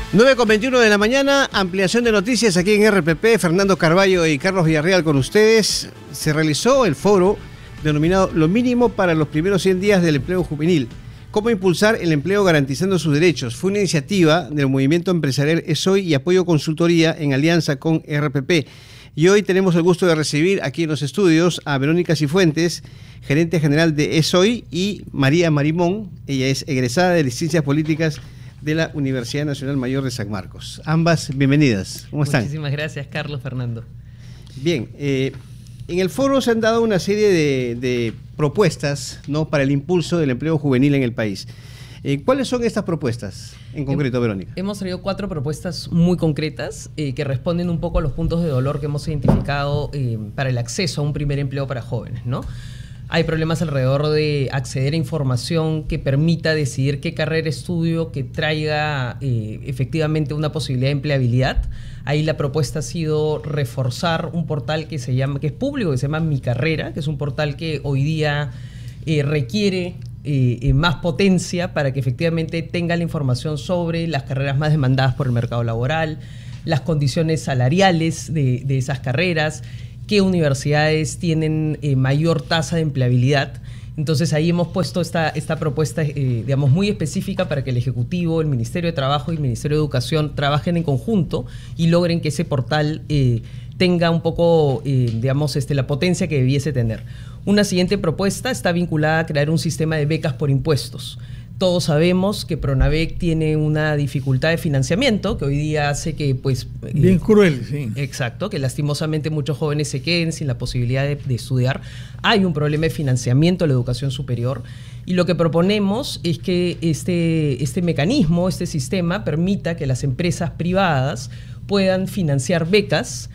9:21 de la mañana, ampliación de noticias aquí en RPP. Fernando Carballo y Carlos Villarreal con ustedes. Se realizó el foro denominado Lo mínimo para los primeros 100 días del empleo juvenil. ¿Cómo impulsar el empleo garantizando sus derechos? Fue una iniciativa del movimiento empresarial ESOY y Apoyo Consultoría en alianza con RPP. Y hoy tenemos el gusto de recibir aquí en los estudios a Verónica Cifuentes, gerente general de ESOY, y María Marimón. Ella es egresada de Ciencias Políticas de la Universidad Nacional Mayor de San Marcos. Ambas, bienvenidas. ¿Cómo están? Muchísimas gracias, Carlos, Fernando. Bien, en el foro se han dado una serie de propuestas, ¿no?, para el impulso del empleo juvenil en el país. ¿Cuáles son estas propuestas en concreto, Verónica? Hemos traído 4 propuestas muy concretas que responden un poco a los puntos de dolor que hemos identificado para el acceso a un primer empleo para jóvenes, ¿no? Hay problemas alrededor de acceder a información que permita decidir qué carrera estudio, que traiga efectivamente una posibilidad de empleabilidad. Ahí la propuesta ha sido reforzar un portal que es público, que se llama Mi Carrera, que es un portal que hoy día requiere más potencia para que efectivamente tenga la información sobre las carreras más demandadas por el mercado laboral, las condiciones salariales de esas carreras, qué universidades tienen mayor tasa de empleabilidad. Entonces ahí hemos puesto esta propuesta digamos, muy específica para que el Ejecutivo, el Ministerio de Trabajo y el Ministerio de Educación trabajen en conjunto y logren que ese portal tenga un poco, digamos, la potencia que debiese tener. Una siguiente propuesta está vinculada a crear un sistema de becas por impuestos. Todos sabemos que Pronavec tiene una dificultad de financiamiento que hoy día hace que, pues... bien cruel, sí. Exacto, que lastimosamente muchos jóvenes se queden sin la posibilidad de estudiar. Hay un problema de financiamiento de la educación superior y lo que proponemos es que este mecanismo, este sistema, permita que las empresas privadas puedan financiar becas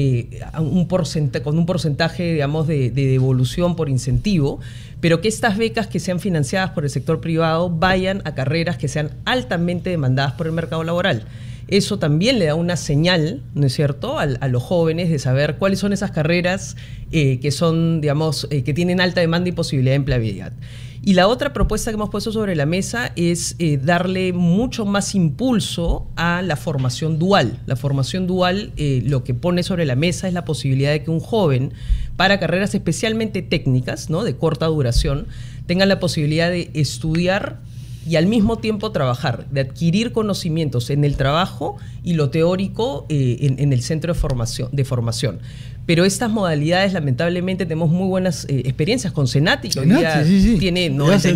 con un porcentaje, digamos, de devolución por incentivo, pero que estas becas que sean financiadas por el sector privado vayan a carreras que sean altamente demandadas por el mercado laboral. Eso también le da una señal, ¿no es cierto?, a los jóvenes de saber cuáles son esas carreras que son, digamos, que tienen alta demanda y posibilidad de empleabilidad. Y la otra propuesta que hemos puesto sobre la mesa es darle mucho más impulso a la formación dual. La formación dual lo que pone sobre la mesa es la posibilidad de que un joven, para carreras especialmente técnicas, ¿no?, de corta duración, tenga la posibilidad de estudiar y al mismo tiempo trabajar, de adquirir conocimientos en el trabajo y lo teórico en el centro de formación. Pero estas modalidades, lamentablemente, tenemos muy buenas experiencias con CENATI, que hoy día tiene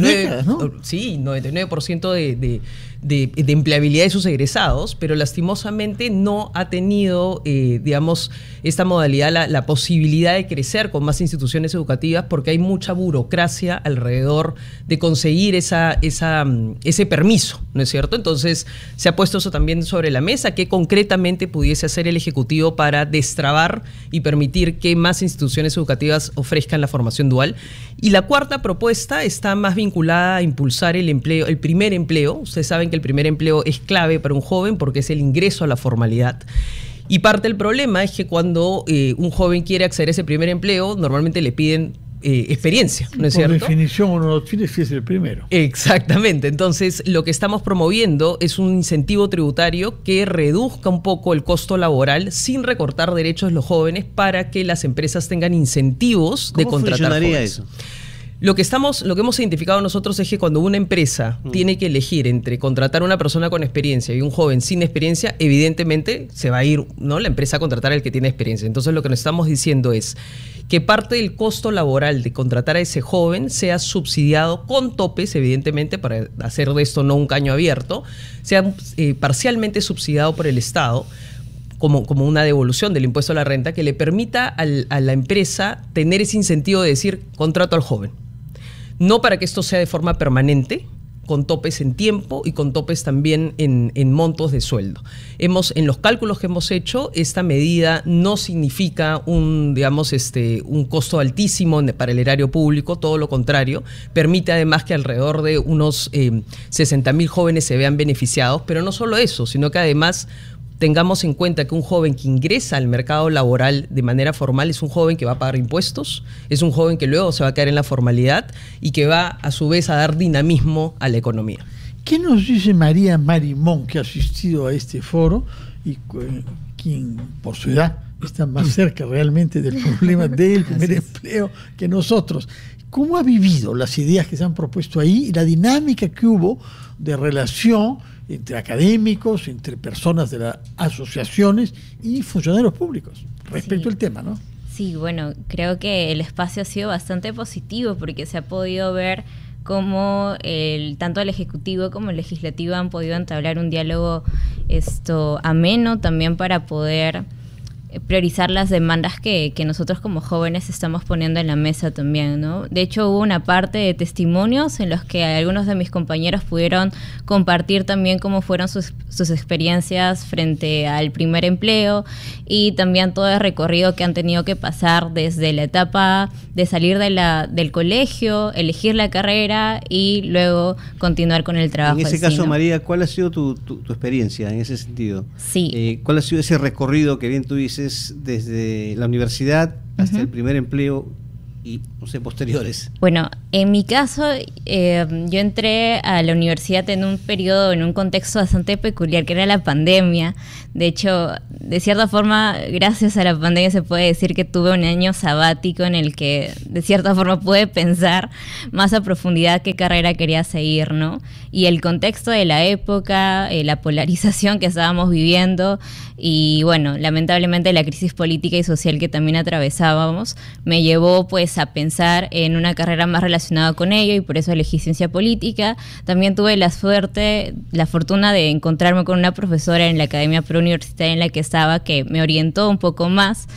99% de empleabilidad de sus egresados, pero lastimosamente no ha tenido, digamos, esta modalidad la posibilidad de crecer con más instituciones educativas porque hay mucha burocracia alrededor de conseguir ese permiso, ¿no es cierto? Entonces se ha puesto eso también sobre la mesa, que concretamente pudiese hacer el Ejecutivo para destrabar y permitir que más instituciones educativas ofrezcan la formación dual. Y la cuarta propuesta está más vinculada a impulsar el primer empleo. Ustedes saben que el primer empleo es clave para un joven porque es el ingreso a la formalidad. Y parte del problema es que cuando un joven quiere acceder a ese primer empleo, normalmente le piden experiencia, ¿no es cierto? Por definición uno no tiene si es el primero. Exactamente. Entonces, lo que estamos promoviendo es un incentivo tributario que reduzca un poco el costo laboral sin recortar derechos de los jóvenes para que las empresas tengan incentivos de contratar jóvenes. ¿Cómo funcionaría eso? Lo que hemos identificado nosotros es que cuando una empresa tiene que elegir entre contratar a una persona con experiencia y un joven sin experiencia, evidentemente se va a ir, ¿no?, la empresa a contratar al que tiene experiencia. Entonces lo que nos estamos diciendo es que parte del costo laboral de contratar a ese joven sea subsidiado con topes, evidentemente, para hacer de esto no un caño abierto, sea parcialmente subsidiado por el Estado, como una devolución del impuesto a la renta que le permita a la empresa tener ese incentivo de decir contrato al joven. No para que esto sea de forma permanente, con topes en tiempo y con topes también en montos de sueldo. En los cálculos que hemos hecho, esta medida no significa un costo altísimo para el erario público, todo lo contrario. Permite además que alrededor de unos 60.000 jóvenes se vean beneficiados, pero no solo eso, sino que además tengamos en cuenta que un joven que ingresa al mercado laboral de manera formal es un joven que va a pagar impuestos, es un joven que luego se va a quedar en la formalidad y que va a su vez a dar dinamismo a la economía. ¿Qué nos dice María Marimón, que ha asistido a este foro y quien por su edad está más cerca realmente del problema del primer empleo que nosotros? ¿Cómo ha vivido las ideas que se han propuesto ahí y la dinámica que hubo de relación entre académicos, entre personas de las asociaciones y funcionarios públicos respecto al tema, ¿no? Sí, bueno, creo que el espacio ha sido bastante positivo porque se ha podido ver cómo tanto el Ejecutivo como el Legislativo han podido entablar un diálogo ameno también para poder priorizar las demandas que nosotros como jóvenes estamos poniendo en la mesa también, ¿no? De hecho, hubo una parte de testimonios en los que algunos de mis compañeros pudieron compartir también cómo fueron sus experiencias frente al primer empleo y también todo el recorrido que han tenido que pasar desde la etapa de salir del colegio, elegir la carrera y luego continuar con el trabajo. En ese caso, ¿no? María, ¿cuál ha sido tu experiencia en ese sentido? Sí. ¿Cuál ha sido ese recorrido que bien tú dices desde la universidad hasta el primer empleo y, no sé, posteriores? Bueno, en mi caso, yo entré a la universidad en un periodo, en un contexto bastante peculiar, que era la pandemia. De hecho, de cierta forma, gracias a la pandemia se puede decir que tuve un año sabático en el que, de cierta forma, pude pensar más a profundidad qué carrera quería seguir, ¿no? Y el contexto de la época, la polarización que estábamos viviendo y, bueno, lamentablemente la crisis política y social que también atravesábamos, me llevó, pues, a pensar en una carrera más relacionada con ello y por eso elegí ciencia política. También tuve la fortuna de encontrarme con una profesora en la academia preuniversitaria en la que estaba que me orientó un poco más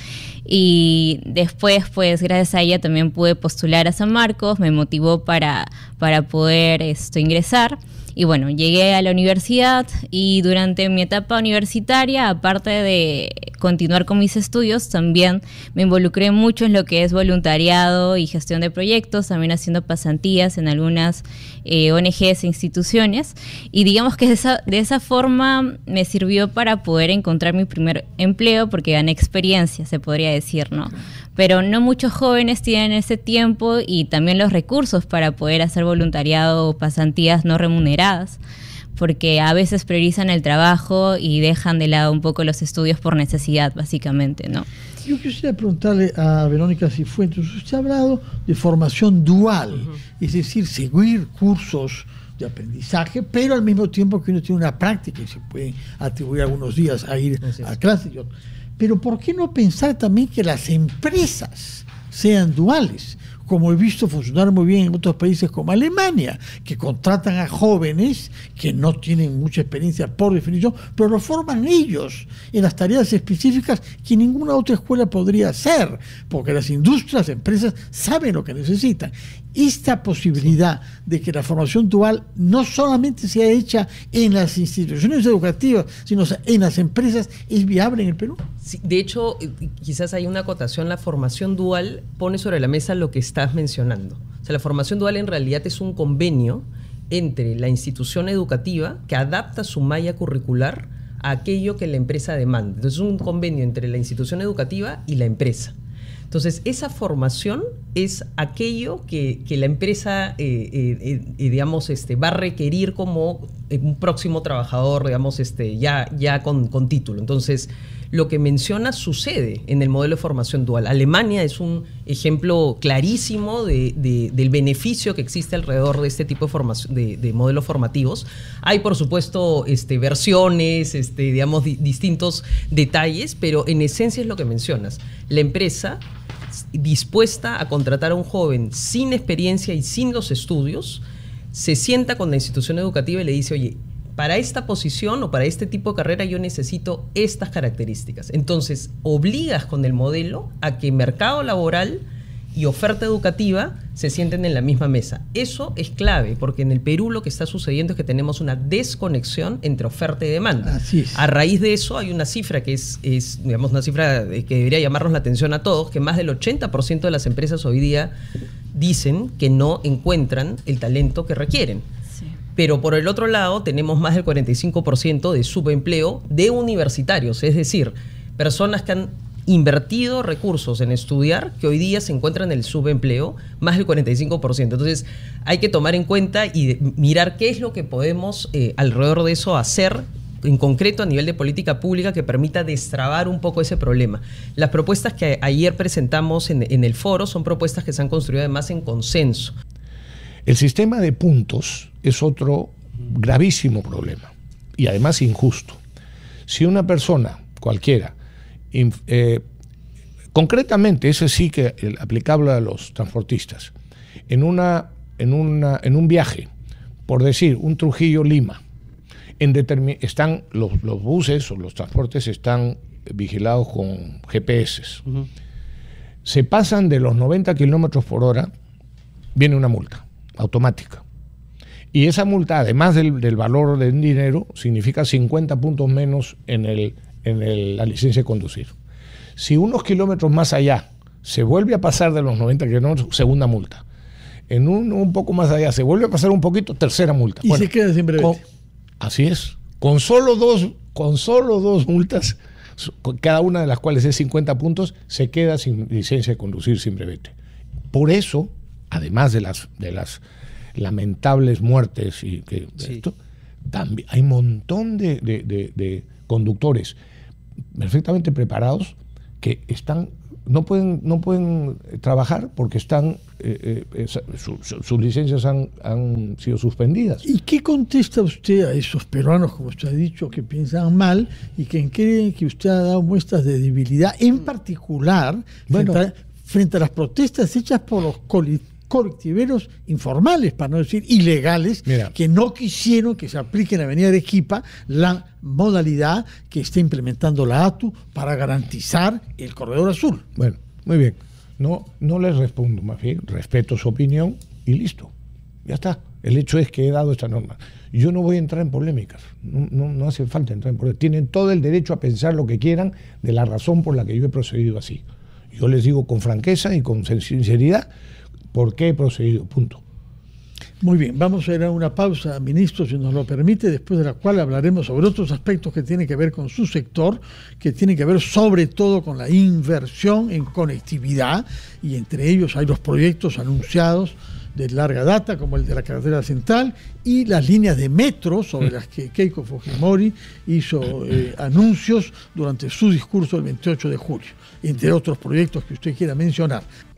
y después, pues gracias a ella también pude postular a San Marcos, me motivó para poder ingresar. Y bueno, llegué a la universidad y durante mi etapa universitaria, aparte de continuar con mis estudios, también me involucré mucho en lo que es voluntariado y gestión de proyectos, también haciendo pasantías en algunas ONGs e instituciones. Y digamos que de esa forma me sirvió para poder encontrar mi primer empleo, porque gané experiencia, se podría decir, ¿no? Pero no muchos jóvenes tienen ese tiempo y también los recursos para poder hacer voluntariado o pasantías no remuneradas, porque a veces priorizan el trabajo y dejan de lado un poco los estudios por necesidad, básicamente, ¿no? Yo quisiera preguntarle a Verónica Cifuentes, usted ha hablado de formación dual, es decir, seguir cursos de aprendizaje, pero al mismo tiempo que uno tiene una práctica y se puede atribuir algunos días a ir a clase. Pero ¿por qué no pensar también que las empresas sean duales? Como he visto funcionar muy bien en otros países como Alemania, que contratan a jóvenes que no tienen mucha experiencia por definición, pero lo forman ellos en las tareas específicas que ninguna otra escuela podría hacer, porque las industrias, las empresas saben lo que necesitan. Esta posibilidad de que la formación dual no solamente sea hecha en las instituciones educativas, sino en las empresas, ¿es viable en el Perú? Sí, de hecho, quizás hay una acotación. La formación dual pone sobre la mesa lo que estás mencionando. O sea, la formación dual en realidad es un convenio entre la institución educativa que adapta su malla curricular a aquello que la empresa demanda. Entonces, es un convenio entre la institución educativa y la empresa. Entonces, esa formación es aquello que la empresa, digamos, va a requerir como un próximo trabajador, digamos, ya con título. Entonces, lo que menciona sucede en el modelo de formación dual. Alemania es un ejemplo clarísimo del beneficio que existe alrededor de este tipo de formación, de modelos formativos. Hay, por supuesto, versiones, digamos, distintos detalles, pero en esencia es lo que mencionas. La empresa dispuesta a contratar a un joven sin experiencia y sin los estudios, se sienta con la institución educativa y le dice, oye, para esta posición o para este tipo de carrera yo necesito estas características. Entonces, obligas con el modelo a que mercado laboral y oferta educativa se sienten en la misma mesa. Eso es clave, porque en el Perú lo que está sucediendo es que tenemos una desconexión entre oferta y demanda. Así es. A raíz de eso hay una cifra que es digamos, una cifra que debería llamarnos la atención a todos, que más del 80% de las empresas hoy día dicen que no encuentran el talento que requieren. Pero por el otro lado tenemos más del 45% de subempleo de universitarios, es decir, personas que han invertido recursos en estudiar que hoy día se encuentran en el subempleo, más del 45%. Entonces hay que tomar en cuenta y mirar qué es lo que podemos alrededor de eso hacer en concreto a nivel de política pública que permita destrabar un poco ese problema. Las propuestas que ayer presentamos en el foro son propuestas que se han construido además en consenso. El sistema de puntos es otro gravísimo problema y además injusto. Si una persona cualquiera, concretamente ese sí que aplicable a los transportistas, en un viaje, por decir, un Trujillo-Lima, están los buses o los transportes están vigilados con GPS. Uh-huh. Se pasan de los 90 kilómetros por hora, viene una multa automática. Y esa multa, además del valor del dinero, significa 50 puntos menos en la licencia de conducir. Si unos kilómetros más allá se vuelve a pasar de los 90 kilómetros, segunda multa. En un poco más allá se vuelve a pasar un poquito, tercera multa. Y bueno, se queda sin brevete. Así es. Con solo dos multas, cada una de las cuales es 50 puntos, se queda sin licencia de conducir, sin brevete. Por eso, además de las lamentables muertes sí. Esto, también hay un montón de conductores perfectamente preparados que no pueden trabajar porque sus licencias han sido suspendidas. ¿Y qué contesta usted a esos peruanos, como usted ha dicho, que piensan mal y que creen que usted ha dado muestras de debilidad, en particular frente a las protestas hechas por los colectiveros informales, para no decir ilegales, que no quisieron que se aplique en la Avenida Arequipa la modalidad que está implementando la ATU para garantizar el corredor azul? Bueno, muy bien. No les respondo, más bien respeto su opinión y listo. Ya está. El hecho es que he dado esta norma. Yo no voy a entrar en polémicas. No hace falta entrar en polémicas. Tienen todo el derecho a pensar lo que quieran de la razón por la que yo he procedido así. Yo les digo con franqueza y con sinceridad por qué he procedido. Punto. Muy bien, vamos a ir a una pausa, ministro, si nos lo permite, después de la cual hablaremos sobre otros aspectos que tienen que ver con su sector, que tienen que ver sobre todo con la inversión en conectividad, y entre ellos hay los proyectos anunciados de larga data, como el de la carretera central, y las líneas de metro sobre las que Keiko Fujimori hizo anuncios durante su discurso el 28 de julio, entre otros proyectos que usted quiera mencionar.